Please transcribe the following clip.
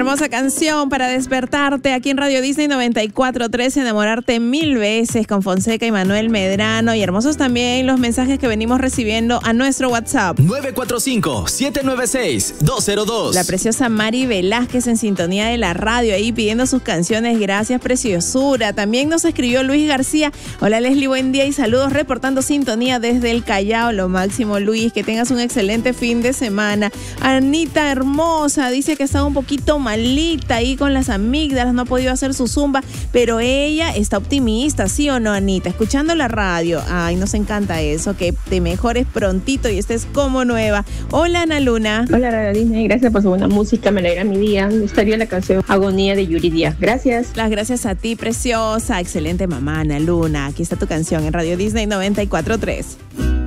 Hermosa canción para despertarte aquí en Radio Disney 94.3, enamorarte 1000 veces con Fonseca y Manuel Medrano. Y hermosos también los mensajes que venimos recibiendo a nuestro WhatsApp 945-796-202. La preciosa Mari Velázquez en sintonía de la radio ahí pidiendo sus canciones. Gracias, preciosura. También nos escribió Luis García. Hola Leslie, buen día y saludos, reportando sintonía desde el Callao. Lo máximo, Luis, que tengas un excelente fin de semana. Anita hermosa dice que está un poquito malita ahí con las amígdalas, no ha podido hacer su zumba, pero ella está optimista, ¿sí o no, Anita? Escuchando la radio. Ay, nos encanta eso, que te mejores prontito y estés como nueva. Hola, Ana Luna. Hola, Radio Disney, gracias por su buena música, me alegra mi día. Me gustaría la canción Agonía de Yuridia. Gracias. Las gracias a ti, preciosa. Excelente mamá, Ana Luna. Aquí está tu canción en Radio Disney 94.3.